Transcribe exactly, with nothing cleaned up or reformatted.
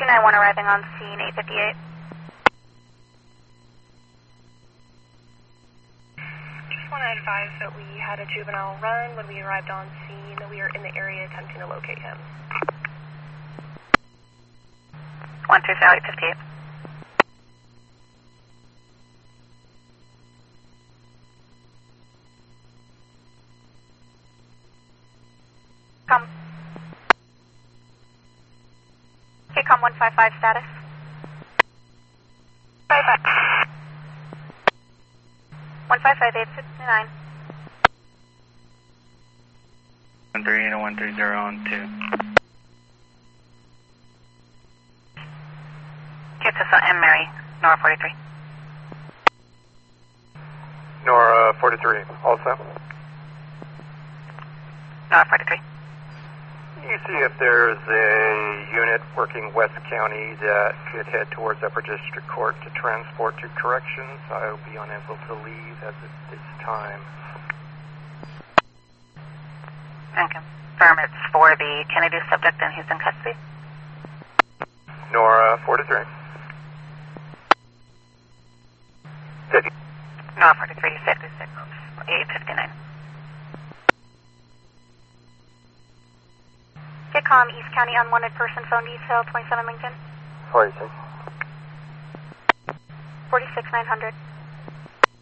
nine one arriving on scene, eight fifty-eight. Just want to advise that we had a juvenile run when we arrived on scene. We are in the area attempting to locate him. one two zero, eight fifty-eight. Come. K COM one five five status. Five five. one five five eight six nine. one three eight one three zero on two. Kitsusa and Mary, Nora forty-three. Nora forty-three, also. Nora forty-three. You see if there's a unit working West County that could head towards Upper District Court to transport to corrections. I will be unable to leave at this time. And confirm it's for the Kennedy subject and he's in custody. Nora forty-three. fifty. Nora forty-three, fifty-six, eight fifty-nine. K COM East County unwanted person phone detail twenty-seven Lincoln. forty-six. forty-six nine hundred.